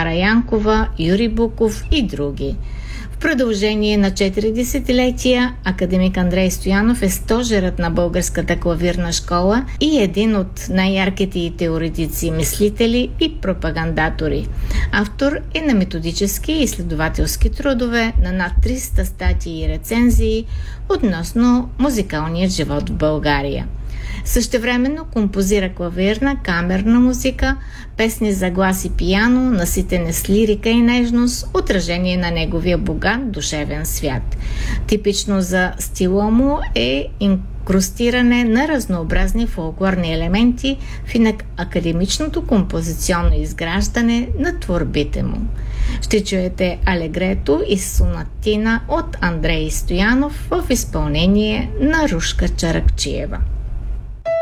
Тамара Янкова, Юрий Буков и други. В продължение на 4 десетилетия академик Андрей Стоянов е стожерът на Българската клавирна школа и един от най-ярките й теоретици, мислители и пропагандатори. Автор е на методически и изследователски трудове, на над 300 статии и рецензии относно музикалният живот в България. Същевременно композира клавирна, камерна музика, песни за глас и пиано, наситене с лирика и нежност, отражение на неговия богат душевен свят. Типично за стила му е инкрустиране на разнообразни фолклорни елементи в академичното композиционно изграждане на творбите му. Ще чуете Алегрето и сонатина от Андрей Стоянов в изпълнение на Рушка Чаракчиева.